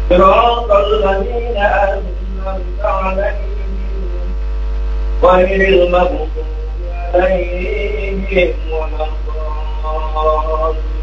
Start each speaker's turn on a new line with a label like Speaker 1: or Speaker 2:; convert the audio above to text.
Speaker 1: صراط الذين أنعمت عليهم غير المغضوب عليهم ولا الضالين.